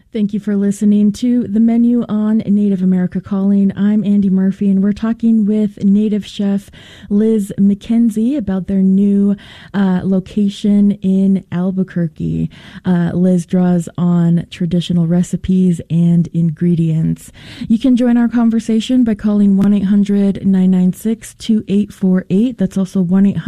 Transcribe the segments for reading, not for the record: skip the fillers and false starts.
Thank you for listening to The Menu on Native America Calling. I'm Andy Murphy, and we're talking with Native chef Liz McKenzie about their new location in Albuquerque. Liz draws on traditional recipes and ingredients. You can join our conversation by calling 1-800-996-2848. That's also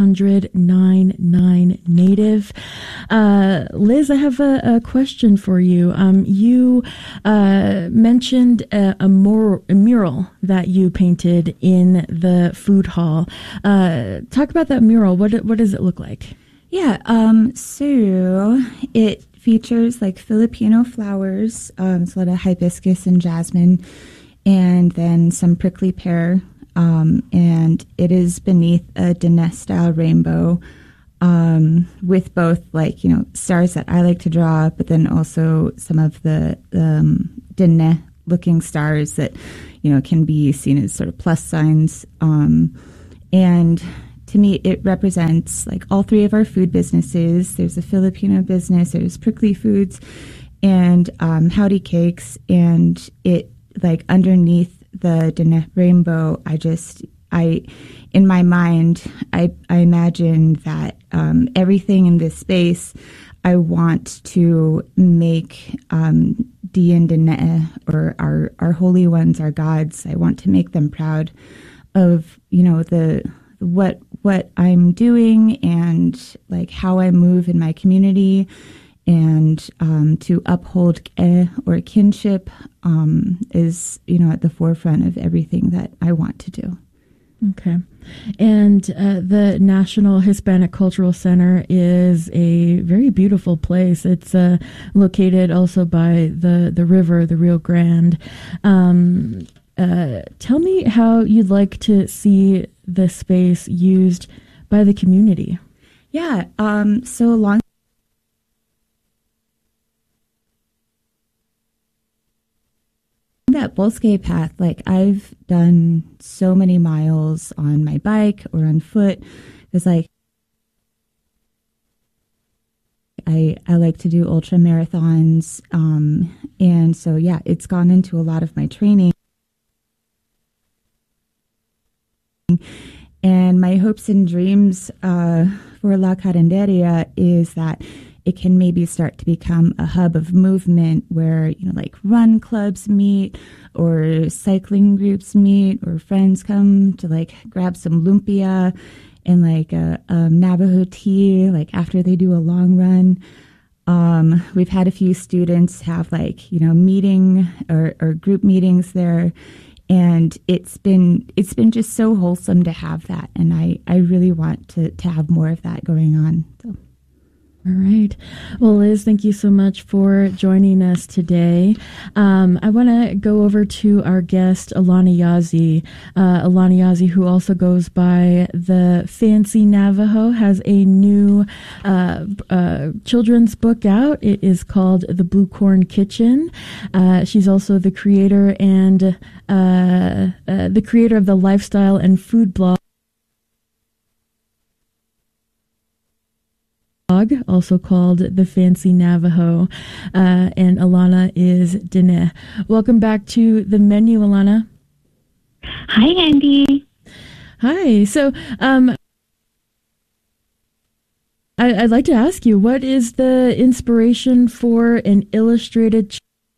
1-800-99-NATIVE. Liz, I have a question for you. You mentioned a mural that you painted in the food hall. Talk about that mural. What does it look like? Yeah, so it features like Filipino flowers, it's a lot of hibiscus and jasmine, and then some prickly pear, and it is beneath a Diné-style rainbow, with both stars that I like to draw, but then also some of the Diné looking stars that, can be seen as sort of plus signs. And to me, it represents like all three of our food businesses. There's a Filipino business, there's Prickly Foods, and Howdy Cakes. And it like underneath the Diné rainbow, in my mind, I imagine that everything in this space, I want to make Dian Diné, or our holy ones, our gods. I want to make them proud of what I'm doing and like how I move in my community, and to uphold or kinship is at the forefront of everything that I want to do. Okay. And the National Hispanic Cultural Center is a very beautiful place. It's located also by the river, the Rio Grande. Tell me how you'd like to see the space used by the community. Yeah. So along that Bosque path, like I've done so many miles on my bike or on foot. It's like I like to do ultra marathons, and so yeah, it's gone into a lot of my training. And my hopes and dreams for La Caranderia is that it can maybe start to become a hub of movement where, like run clubs meet or cycling groups meet, or friends come to like grab some lumpia and like a Navajo tea, like after they do a long run. We've had a few students have like, meeting or group meetings there. And it's been just so wholesome to have that. And I really want to have more of that going on. So. All right. Well, Liz, thank you so much for joining us today. I want to go over to our guest, Alana Yazzie. Alana Yazzie, who also goes by the Fancy Navajo, has a new children's book out. It is called The Blue Corn Kitchen. She's also the creator and the creator of the lifestyle and food blog, also called The Fancy Navajo, and Alana is Diné. Welcome back to The Menu, Alana. Hi, Andy. Hi. So I'd like to ask you, what is the inspiration for an illustrated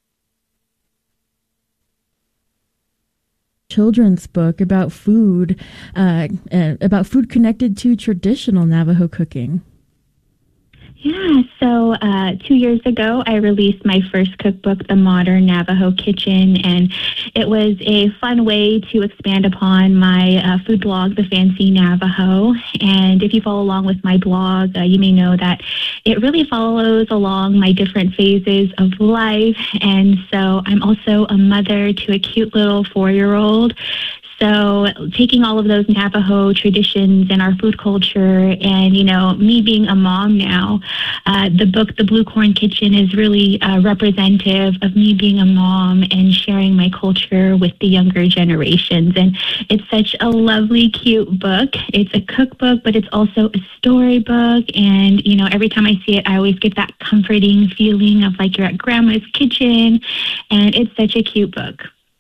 children's book about food connected to traditional Navajo cooking? Yeah, so 2 years ago, I released my first cookbook, The Modern Navajo Kitchen, and it was a fun way to expand upon my food blog, The Fancy Navajo. And if you follow along with my blog, you may know that it really follows along my different phases of life. And so I'm also a mother to a cute little 4-year-old. So taking all of those Navajo traditions and our food culture and, you know, me being a mom now, the book, The Blue Corn Kitchen, is really representative of me being a mom and sharing my culture with the younger generations. And it's such a lovely, cute book. It's a cookbook, but it's also a storybook. And, you know, every time I see it, I always get that comforting feeling of like you're at grandma's kitchen. And it's such a cute book.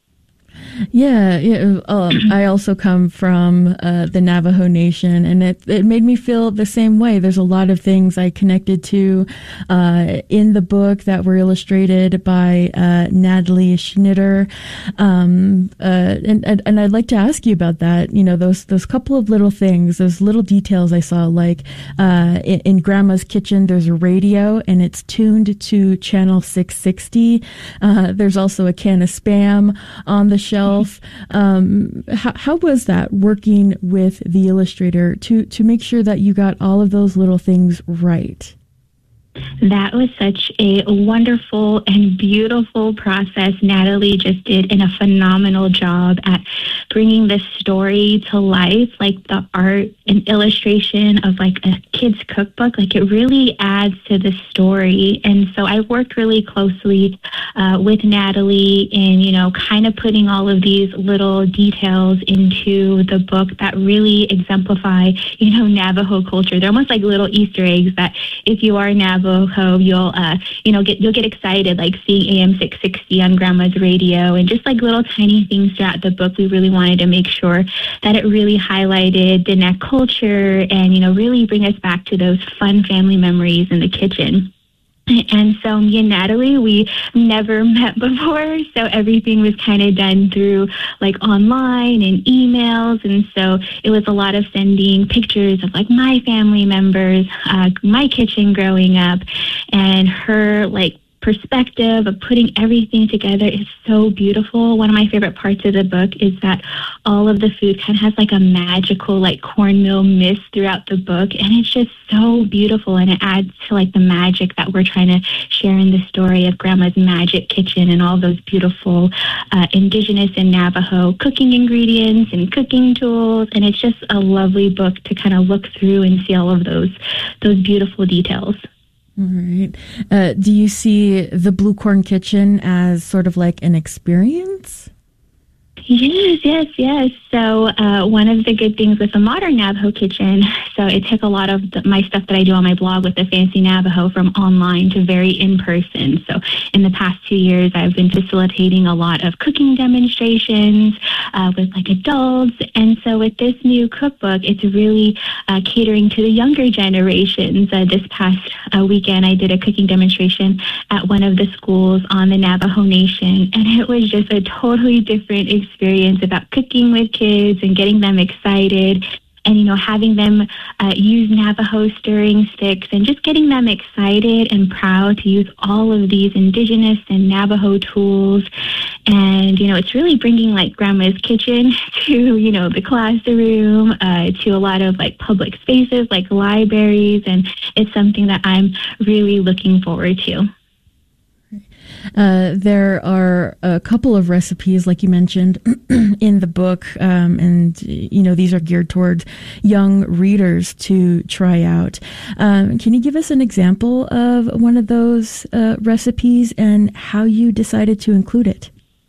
Yeah. I also come from the Navajo Nation, and it made me feel the same way. There's a lot of things I connected to in the book that were illustrated by Natalie Schnitter, and I'd like to ask you about that. You know, those couple of little things, those little details I saw, like in Grandma's kitchen, there's a radio, and it's tuned to channel 660. There's also a can of Spam on the shelf. How was that working with the illustrator to make sure that you got all of those little things right? That was such a wonderful and beautiful process. Natalie just did a phenomenal job at bringing this story to life, like the art and illustration of like a kid's cookbook. Like, it really adds to the story. And so I worked really closely with Natalie in, you know, kind of putting all of these little details into the book that really exemplify, you know, Navajo culture. They're almost like little Easter eggs that if you are Navajo, you'll get excited, like seeing AM 660 on Grandma's radio, and just like little tiny things throughout the book. We really wanted to make sure that it really highlighted Diné culture and, you know, really bring us back to those fun family memories in the kitchen. And so me and Natalie, we never met before, so everything was kind of done through like online and emails. And so it was a lot of sending pictures of like my family members, my kitchen growing up, and her like perspective of putting everything together is so beautiful. One of my favorite parts of the book is that all of the food kind of has like a magical like cornmeal mist throughout the book, and it's just so beautiful, and it adds to like the magic that we're trying to share in the story of Grandma's magic kitchen and all those beautiful indigenous and Navajo cooking ingredients and cooking tools. And it's just a lovely book to kind of look through and see all of those beautiful details. All right. Do you see the Blue Corn Kitchen as sort of like an experience? Yes. So one of the good things with the modern Navajo kitchen, so it took a lot of my stuff that I do on my blog with the Fancy Navajo from online to very in person. So in the past 2 years, I've been facilitating a lot of cooking demonstrations with like adults. And so with this new cookbook, it's really catering to the younger generations. This past weekend, I did a cooking demonstration at one of the schools on the Navajo Nation, and it was just a totally different experience about cooking with kids and getting them excited, and, you know, having them use Navajo stirring sticks and just getting them excited and proud to use all of these indigenous and Navajo tools. And, you know, it's really bringing like Grandma's kitchen to, you know, the classroom, to a lot of like public spaces like libraries. And it's something that I'm really looking forward to. There are a couple of recipes, like you mentioned, in the book, and, you know, these are geared towards young readers to try out. Can you give us an example of one of those recipes and how you decided to include it?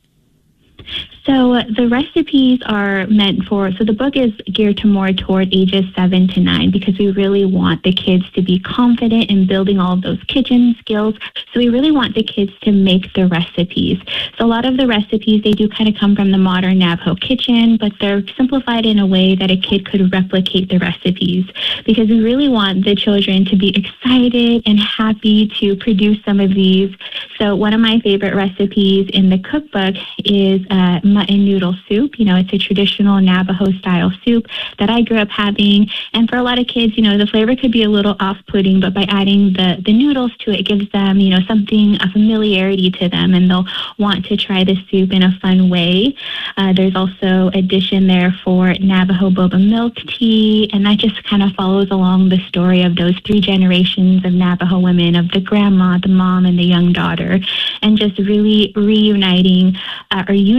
So the recipes are meant for, so the book is geared to more toward ages 7 to 9, because we really want the kids to be confident in building all of those kitchen skills. So we really want the kids to make the recipes. So a lot of the recipes, they do kind of come from the modern Navajo kitchen, but they're simplified in a way that a kid could replicate the recipes, because we really want the children to be excited and happy to produce some of these. So one of my favorite recipes in the cookbook is mutton noodle soup. You know, it's a traditional Navajo style soup that I grew up having. And for a lot of kids, you know, the flavor could be a little off-putting, but by adding the noodles to it, it gives them, you know, something, a familiarity to them, and they'll want to try the soup in a fun way. There's also a dish in there for Navajo boba milk tea, and that just kind of follows along the story of those 3 generations of Navajo women, of the grandma, the mom, and the young daughter, and just really uniting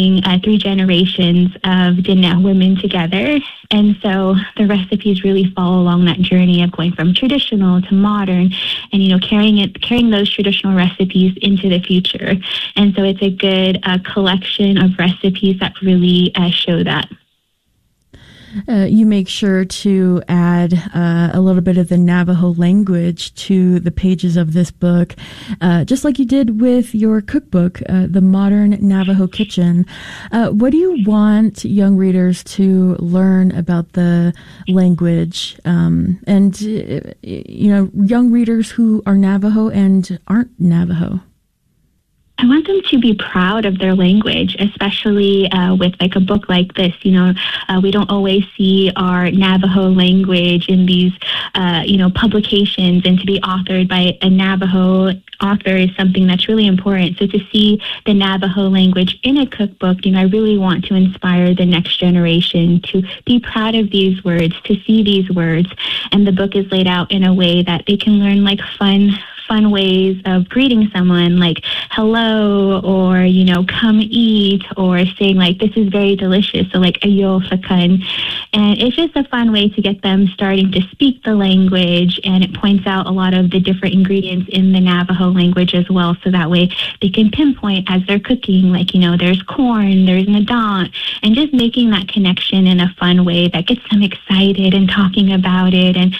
bring 3 generations of Diné women together. And so the recipes really follow along that journey of going from traditional to modern and, carrying those traditional recipes into the future. And so it's a good collection of recipes that really show that. You make sure to add a little bit of the Navajo language to the pages of this book, just like you did with your cookbook, The Modern Navajo Kitchen. What do you want young readers to learn about the language and young readers who are Navajo and aren't Navajo? I want them to be proud of their language, especially with like a book like this. We don't always see our Navajo language in these, publications, and to be authored by a Navajo author is something that's really important. So to see the Navajo language in a cookbook, I really want to inspire the next generation to be proud of these words, to see these words. And the book is laid out in a way that they can learn like fun ways of greeting someone, like hello, or come eat, or saying like this is very delicious, so like ayo fakan. And it's just a fun way to get them starting to speak the language, and it points out a lot of the different ingredients in the Navajo language as well, so that way they can pinpoint as they're cooking, like there's corn, there's nadant, and just making that connection in a fun way that gets them excited and talking about it. And